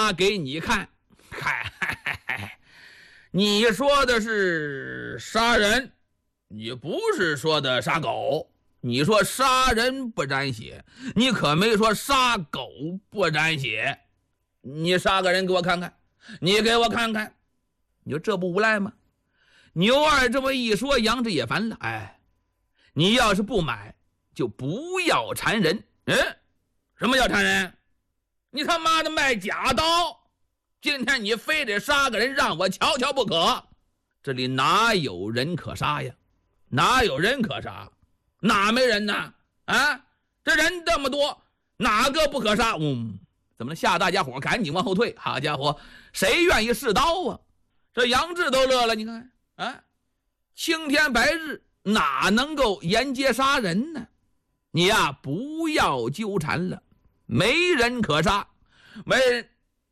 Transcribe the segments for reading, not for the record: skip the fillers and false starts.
拿给你看。你说的是杀人，你不是说的杀狗。你说杀人不沾血，你可没说杀狗不沾血。你杀个人给我看看，你给我看看，你说这不无赖吗？牛二这么一说，杨志也烦了。你要是不买，就不要缠人。什么叫缠人？你他妈的卖假刀，今天你非得杀个人让我瞧瞧不可。这里哪有人可杀呀？哪有人可杀？哪没人呢？这人这么多，哪个不可杀？怎么吓大家伙赶紧往后退。好家伙，谁愿意试刀啊？这杨志都乐了。你看青天白日哪能够沿街杀人呢？你呀不要纠缠了，没人可杀。没人，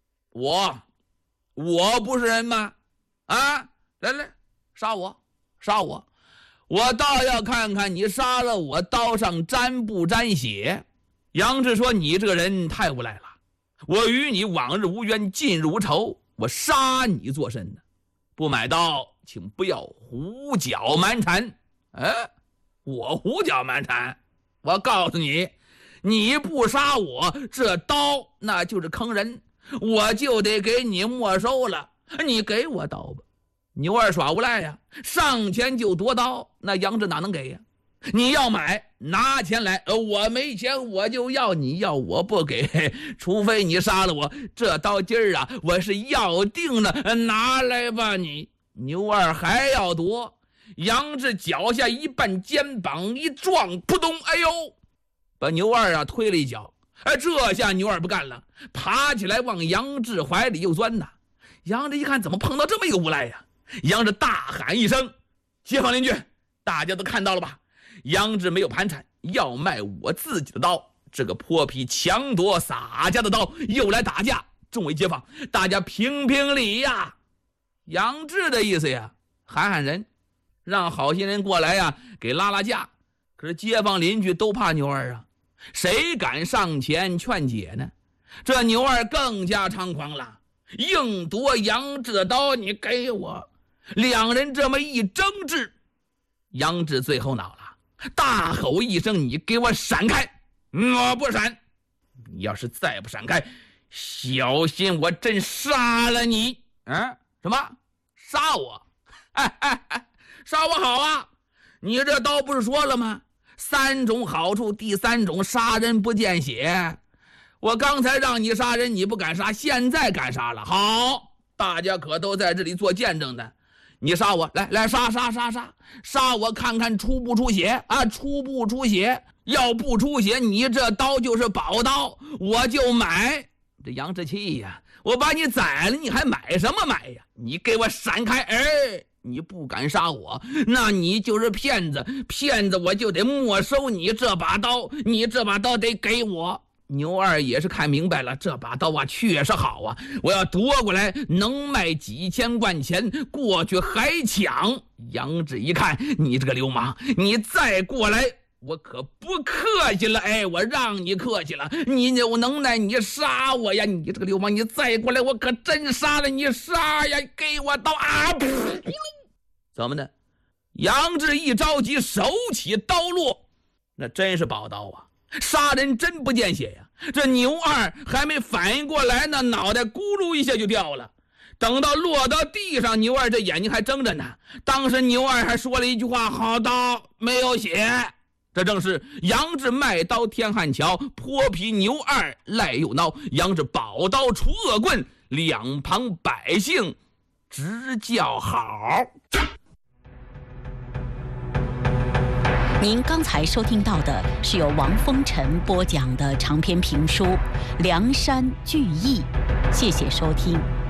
我不是人吗？来杀我，我倒要看看你杀了我刀上沾不沾血。杨志说，你这个人太无赖了，我与你往日无冤，近日无仇，我杀你做甚呢？不买刀请不要胡搅蛮缠。我胡搅蛮缠？我告诉你，你不杀我，这刀那就是坑人，我就得给你没收了。你给我刀吧。牛二耍无赖呀，上前就夺刀，那杨志哪能给呀？你要买拿钱来，我没钱我就要，你要我不给，除非你杀了我，这刀今儿啊我是要定了，拿来吧你。牛二还要夺，杨志脚下一绊，肩膀一撞，扑通，把牛二啊推了一脚。这下牛二不干了，爬起来往杨志怀里又钻呐。杨志一看，怎么碰到这么一个无赖呀？杨志大喊一声：街坊邻居，大家都看到了吧？杨志没有盘缠，要卖我自己的刀。这个泼皮强夺洒家的刀，又来打架。众位街坊，大家评评理呀！杨志的意思呀，喊人，让好心人过来呀，给拉架。可是街坊邻居都怕牛二啊，谁敢上前劝解呢？这牛二更加猖狂了，硬夺杨志的刀，你给我。两人这么一争执，杨志最后恼了，大吼一声：你给我闪开！我不闪，你要是再不闪开，小心我真杀了你！什么？杀我？杀我好啊！你这刀不是说了吗？3种好处，第3种杀人不见血。我刚才让你杀人你不敢杀，现在敢杀了。好，大家可都在这里做见证的。你杀我，来杀我看看出不出血啊？出不出血？要不出血，你这刀就是宝刀，我就买。这杨志气呀，我把你宰了，你还买什么买呀？你给我闪开！你不敢杀我，那你就是骗子，骗子我就得没收你这把刀，你这把刀得给我。牛二也是看明白了，这把刀啊确实好啊，我要夺过来能卖几千贯钱，过去还抢。杨志一看，你这个流氓，你再过来我可不客气了。我让你客气了，你有能耐你杀我呀，你这个流氓，你再过来我可真杀了你，杀呀，给我刀啊！怎么的？杨志一着急，手起刀落，那真是宝刀啊，杀人真不见血呀。这牛二还没反应过来呢，脑袋咕噜一下就掉了。等到落到地上，牛二这眼睛还睁着呢。当时牛二还说了一句话：好刀没有血。这正是杨志卖刀天汉桥，泼皮牛二赖又孬。杨志宝刀出恶棍，两旁百姓直叫好。 您刚才收听到的是由王风尘播讲的长篇评书《梁山聚义》，谢谢收听。